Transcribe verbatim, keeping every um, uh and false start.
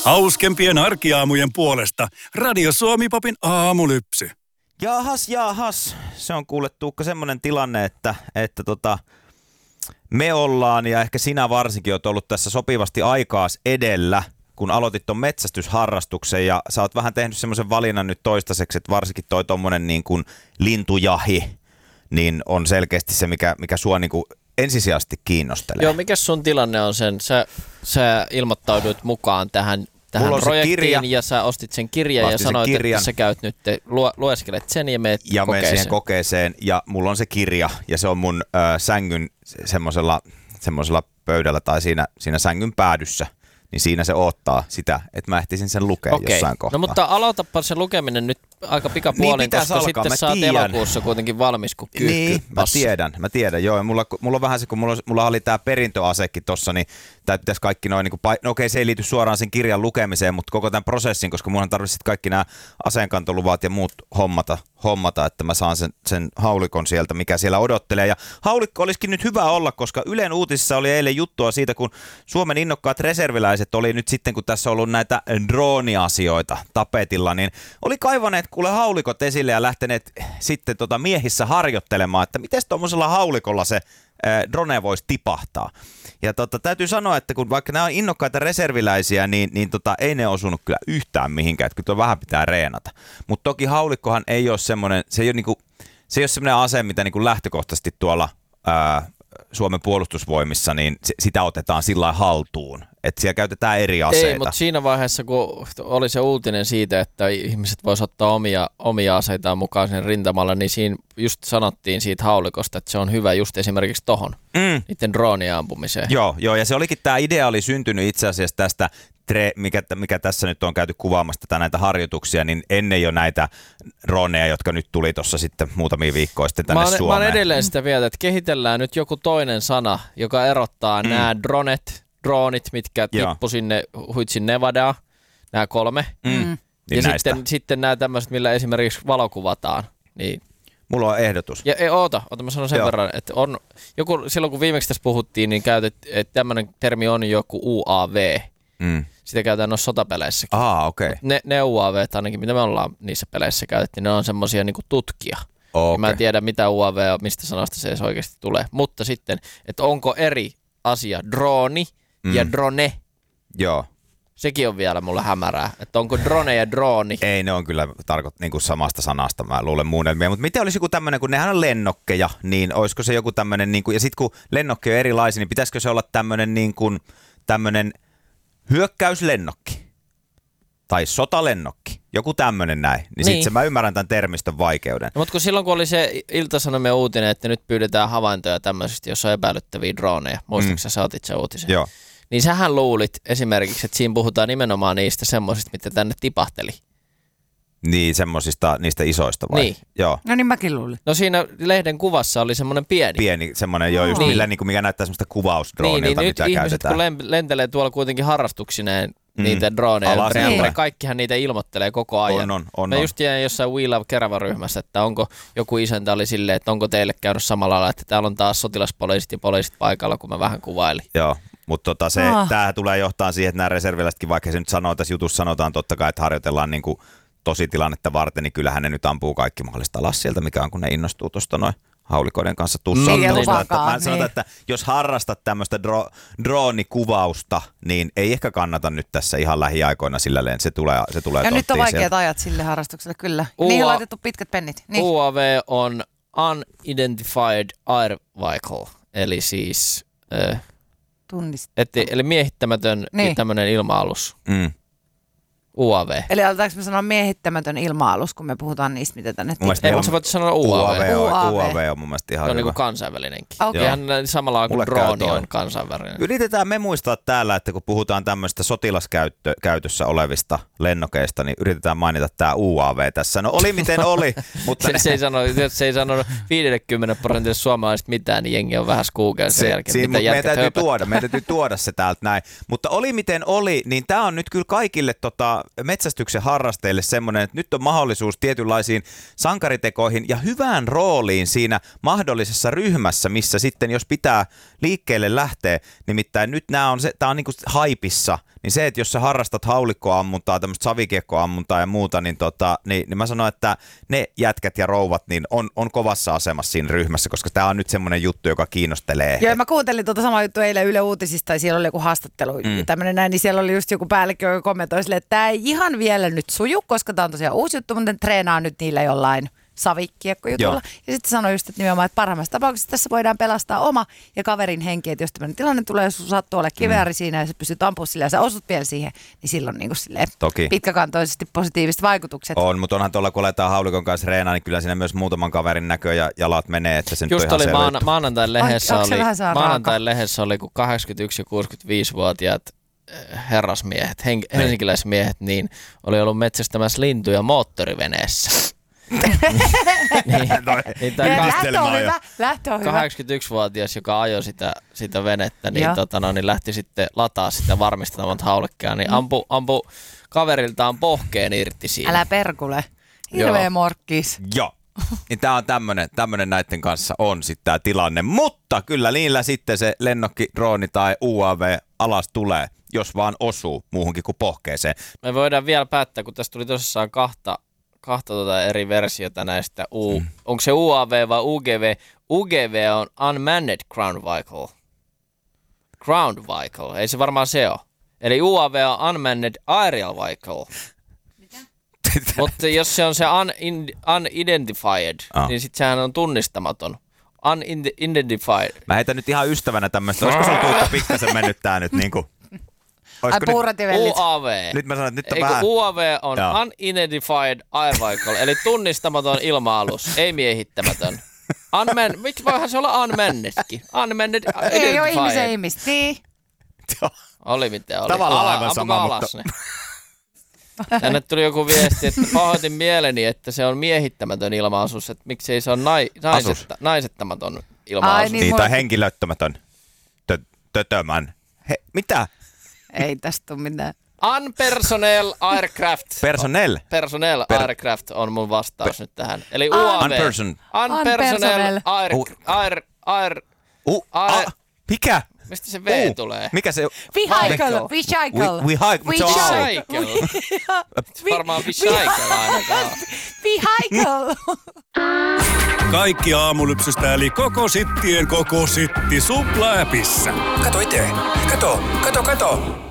Hauskempien arkiaamujen puolesta Radio Suomi-popin aamulypsy. Jaahas, jaahas. Se on kuule Tuukka semmoinen tilanne, että, että tota, me ollaan ja ehkä sinä varsinkin oot ollut tässä sopivasti aikaas edellä, kun aloitit ton metsästysharrastuksen ja sä oot vähän tehnyt semmoisen valinnan nyt toistaiseksi, että varsinkin toi tommonen niin kuin lintujahi, niin on selkeästi se, mikä, mikä sua niin kuin ensisijaisesti kiinnostelee. Joo, mikä sun tilanne on sen? Sä, sä ilmoittauduit mukaan tähän, tähän projektiin kirja. Ja sä ostit sen kirjan Lastin ja sanoit, kirjan. Että sä käyt nyt, lu, lueskelet sen ja meet ja kokeeseen. Ja siihen kokeeseen ja mulla on se kirja ja se on mun äh, sängyn semmoisella semmoisella pöydällä tai siinä, siinä sängyn päädyssä. Niin siinä se odottaa sitä, että mä ehtisin sen lukea okay. jossain kohtaa. No mutta aloitapa se lukeminen nyt aika pikapuolin, niin koska alkaa. Sitten sä oot elokuussa kuitenkin valmis kuin kyykky. Niin, mä tiedän, mä tiedän, joo. Mulla, mulla on vähän se, kun mulla, mulla oli tää perintöasekin tossa, niin tää pitäisi kaikki noin, niin kuin, no okei, se ei liity suoraan sen kirjan lukemiseen, mutta koko tämän prosessin, koska mulla tarvitsisi kaikki nämä aseenkantoluvat ja muut hommata, hommata että mä saan sen, sen haulikon sieltä, mikä siellä odottelee. Ja haulikko olisikin nyt hyvä olla, koska Ylen uutisissa oli eilen juttua siitä, kun Suomen innokkaat reserviläiset oli nyt sitten, kun tässä on ollut näitä drone-asioita tapetilla, niin oli kaivaneet kuule haulikot esille ja lähteneet sitten tota miehissä harjoittelemaan, että miten tuommoisella haulikolla se äh, drone voisi tipahtaa. Ja tota, täytyy sanoa, että kun vaikka nämä on innokkaita reserviläisiä, niin, niin tota, ei ne osunut kyllä yhtään mihinkään, että kyllä vähän pitää reenata. Mutta toki haulikkohan ei ole semmoinen, se ei ole, niinku, se ei ole semmoinen ase, mitä niinku lähtökohtaisesti tuolla ää, Suomen puolustusvoimissa, niin sitä otetaan sillä haltuun. Että siellä käytetään eri aseita. Ei, mutta siinä vaiheessa, kun oli se uutinen siitä, että ihmiset voisivat ottaa omia, omia aseitaan mukaan sen rintamalla, niin siinä just sanottiin siitä haulikosta, että se on hyvä just esimerkiksi tohon, mm. niiden droonien ampumiseen. Joo, joo, ja se olikin, tämä idea oli syntynyt itse asiassa tästä, mikä, mikä tässä nyt on käyty kuvaamassa tätä näitä harjoituksia, niin ennen jo näitä droneja, jotka nyt tuli tuossa sitten muutamia viikkoja sitten tänne mä oon, Suomeen. Mä oon edelleen sitä mieltä, että kehitellään nyt joku toinen sana, joka erottaa mm. nämä dronet, droonit, mitkä tippu sinne huitsin Nevadaan, nämä kolme. Mm. Mm. Ja niin sitten, sitten nämä tämmöiset, millä esimerkiksi valokuvataan. Niin. Mulla on ehdotus. Ja ei, oota, oota, mä sanon sen Joo. verran, että on joku, silloin kun viimeksi tässä puhuttiin, niin käytet, että tämmöinen termi on joku U A V. Mm. Sitä käytetään noissa sotapeleissäkin. Ah, okei. Okay. Ne, ne U A V, ainakin mitä me ollaan niissä peleissä käytetty, ne on semmosia niinku tutkia. Okay. Mä en tiedä mitä U A V on, mistä sanasta se edes oikeasti tulee. Mutta sitten, että onko eri asia drooni mm. ja drone. Joo. Sekin on vielä mulle hämärää, että onko drone ja drooni. Ei, ne on kyllä tarkoit niin kuin samasta sanasta, mä luulen muunnelmia. Mutta miten olisi joku tämmöinen, kun nehän on lennokkeja, niin olisiko se joku tämmöinen, niin kuin, ja sitten kun lennokki on erilaisia, niin pitäisikö se olla tämmöinen niin kuin, tämmöinen hyökkäyslennokki tai sotalennokki, joku tämmöinen näin, niin, niin. sitten mä ymmärrän tämän termistön vaikeuden. No, mutta kun silloin kun oli se Ilta-Sanomien uutinen, että nyt pyydetään havaintoja tämmöisistä, jos on epäilyttäviä droneja, muistatko mm. sä otit sen uutisen? Joo. Niin sähän luulit esimerkiksi, että siinä puhutaan nimenomaan niistä semmoisista, mitä tänne tipahteli. Niin, semmoisista, niistä isoista vai? Niin. Joo. No niin mäkin luulin. No siinä lehden kuvassa oli semmoinen pieni. Pieni, semmoinen joo, just niin. millä, niin kuin, mikä näyttää semmoista kuvausdroonilta, niin, niin, mitä nyt käytetään. ihmiset, kun lentelee tuolla kuitenkin harrastuksineen mm. niitä droneja, niin. kaikkihan niitä ilmoittelee koko ajan. On, on, on, Mä on. just jäin jossain We Love Kerava-ryhmässä, että onko joku isäntä oli silleen, että onko teille käynyt samalla lailla, että täällä on taas sotilaspoliisit ja poliisit paikalla, kun mä vähän kuvailin. Joo. Mutta tota se, oh. tämähän tulee johtaa siihen, että nämä reserviläisetkin, vaikka se nyt sanoo, tässä jutussa sanotaan totta kai, että harjoitellaan niin kuin tositilannetta varten, niin kyllähän ne nyt ampuu kaikki mahdollista alas sieltä, mikä on, kun ne innostuu tuosta noin haulikoiden kanssa tussauttelusta. Niin, mä sanotaan, niin. että jos harrastat tämmöistä dro- droonikuvausta, niin ei ehkä kannata nyt tässä ihan lähiaikoina sillä leen. Se tulee, se tulee ja nyt on vaikeat sieltä. ajat sille harrastukselle, kyllä. U A- Niihin on laitettu pitkät pennit. Niin. U A V on Unidentified Air Vehicle, eli siis äh, et, eli miehittämätön niin. tämmöinen ilma-alus. Mm. U A V. Eli aletaanko me sanoa miehittämätön ilma-alus, kun me puhutaan niistä, mitä tänne tippuu? Ei, mutta sä voit sanoa U A V. U A V on, U A V on mun mielestä ihan se on hyvä. Niin kuin kansainvälinenkin. Okay. Ihan samalla kuin drooni on kansainvälinen. Yritetään me muistaa täällä, että kun puhutaan tämmöistä sotilaskäytössä olevista lennokeista, niin yritetään mainita tämä U A V tässä. No oli miten oli. Mutta se, se, ei sano, se ei sanonut viisikymmentä prosenttia suomalaisista mitään, niin jengi on vähän skuuken sen jälkeen. Siinä, mitä meidän täytyy tuoda, meidän täytyy tuoda se täältä näin. Mutta oli miten oli, niin tämä on nyt kyllä kaikille tota, metsästyksen harrastajille semmoinen, että nyt on mahdollisuus tietynlaisiin sankaritekoihin ja hyvään rooliin siinä mahdollisessa ryhmässä, missä sitten jos pitää liikkeelle lähteä, nimittäin nyt nämä on se, tää on niinku haipissa, niin se, että jos sä harrastat haulikkoammuntaa, tämmöistä savikiekkoammuntaa ja muuta, niin, tota, niin, niin mä sanon, että ne jätkät ja rouvat niin on, on kovassa asemassa siinä ryhmässä, koska tää on nyt semmoinen juttu, joka kiinnostelee. Joo, mä kuuntelin tuota samaa juttua eilen Yle Uutisista, ja siellä oli joku haastattelu mm. tämmöinen näin, niin siellä oli just joku päällikkö, joka kommentoi silleen, että tämä ei ihan vielä nyt suju, koska tämä on tosiaan uusi juttu, mutta treenaa nyt niillä jollain savikiekkojutulla. Joo. Ja sitten sanoi just, että nimenomaan, että parhaimmassa tapauksessa tässä voidaan pelastaa oma ja kaverin henki, että jos tämmöinen tilanne tulee, jos sattuu olemaan kivääri mm. siinä ja sä pystyt ampumaan sillä ja sä osut vielä siihen, niin silloin niin kuin Toki. pitkäkantoisesti positiiviset vaikutukset. On, mutta onhan tuolla, kun aletaan haulikon kanssa reenaa, niin kyllä siinä myös muutaman kaverin näkö ja jalat menee, että se nyt just on ihan oli maana, maanantain lehdessä Ai, oli, maanantain lehdessä oli, kun kahdeksankymmentäyksi- ja kuusikymmentäviisivuotiaat herrasmiehet, hen, helsinkiläismiehet, niin oli ollut metsästämässä lintuja moottoriveneessä. niin, niin lähtö on hyvä, lähtö on hyvä. kahdeksankymmentäyksivuotias, joka ajoi sitä, sitä venettä, niin, tota, no, niin lähti sitten lataa sitä varmistamaan haulikkeja, niin ampu, ampu kaveriltaan pohkeen irti siinä. Älä perkule. Hirveä morkkis. Joo. Niin tää on tämmönen, tämmönen näitten kanssa on sitten tää tilanne, mutta kyllä niillä sitten se lennokki, drooni tai U A V alas tulee, jos vaan osuu muuhunkin kuin pohkeeseen. Me voidaan vielä päättää, kun tässä tuli tosissaan kahta, kahta tuota eri versiota näistä. U, mm. Onko se U A V vai U G V? U G V on Unmanned Ground Vehicle. Ground Vehicle, ei se varmaan se ole. Eli U A V on Unmanned Aerial Vehicle. Mutta jos se on se un, in, unidentified, oh. niin sitten sehän on tunnistamaton. Unidentified. Mä heitän nyt ihan ystävänä tämmöistä. Olisiko sun tuutta pikkasen mennyt tää nyt niinku? Ai puurativellit. U A V. Nyt mä sanon, että nyt on Eiku, vähän. U A V on Joo. unidentified air vehicle, eli tunnistamaton ilma-alus, ei miehittämätön. Unman, miksi voihan se olla unmannedkin? Unmanned identified. Ei ole ihmisen ihmistä, niin. Oli miten oli. Tavallaan Ala, aivan sama, alas mutta... Tänne tuli joku viesti, että pahoitin mieleni, että se on miehittämätön ilma-asus, että miksei se on nai, naisetta, naisettamaton ilma-asus. Ai, niin, tai henkilöttömätön. Tö, tötömän. He, mitä? Ei tästä ole mitään. Unpersonnel aircraft. Personnel. Personnel Per- aircraft on mun vastaus per- nyt tähän. Eli U A V. Unperson. Unpersonnel air... air, air, U, air a, mikä? mistä se V U. tulee? Mikä se? Vehicle. Vehicle. Vehicle. Vehicle. Varmaan vehicle ainakaan. Vehicle. Kaikki aamulypsystä eli koko sittien koko sitti Supla-äpissä. Kato itse. Kato, kato, kato.